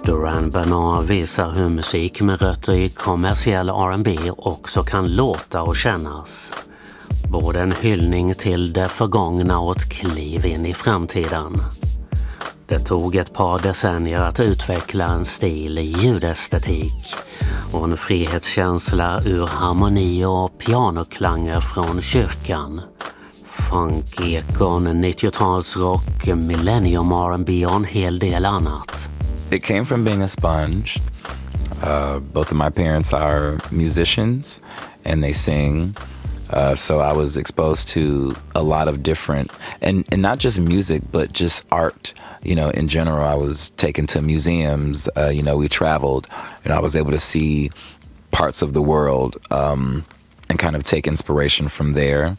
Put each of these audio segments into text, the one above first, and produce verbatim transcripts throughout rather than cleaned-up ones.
Duran Bernard visar hur musik med rötter i kommersiell R and B också kan låta och kännas. Både en hyllning till det förgångna och ett kliv in i framtiden. Det tog ett par decennier att utveckla en stil i ljudestetik och en frihetskänsla ur harmoni och pianoklanger från kyrkan. Funk, ekon, nittiotalsrock, millennium R and B och en hel del annat. It came from being a sponge. Uh, both of my parents are musicians and they sing. Uh, so I was exposed to a lot of different, and, and not just music, but just art. You know, in general, I was taken to museums. Uh, you know, we traveled and I was able to see parts of the world um, and kind of take inspiration from there.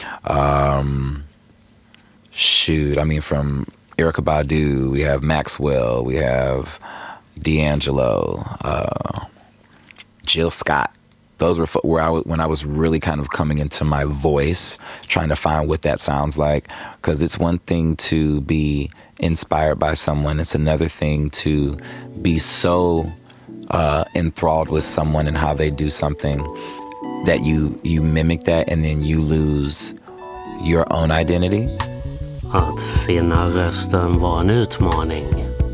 Um, shoot, I mean, from Erykah Badu, we have Maxwell, we have D'Angelo, uh, Jill Scott. Those were where I was, when I was really kind of coming into my voice, trying to find what that sounds like. Because it's one thing to be inspired by someone. It's another thing to be so uh, enthralled with someone and how they do something that you, you mimic that and then you lose your own identity. Att finna rösten var en utmaning.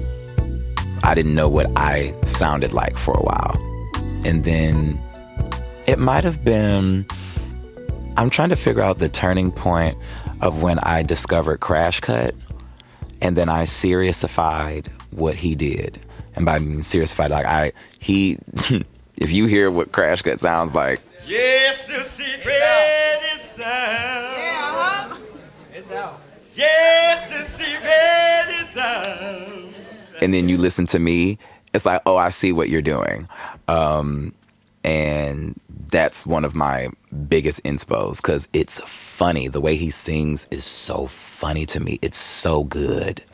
I didn't know what I sounded like for a while. And then it might have been, I'm trying to figure out the turning point of when I discovered Crash Cut, and then I seriousified what he did. And by mean seriousified, like I, he, if you hear what Crash Cut sounds like. Yes, the secret is sound. Yeah, huh? It's out. Yes, the secret is sound. And then you listen to me, it's like, oh, I see what you're doing. Um, and that's one of my biggest inspos because it's funny. The way he sings is so funny to me. It's so good.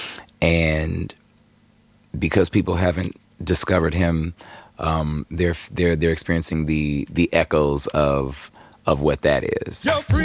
And because people haven't discovered him, um, they're they're they're experiencing the the echoes of of what that is.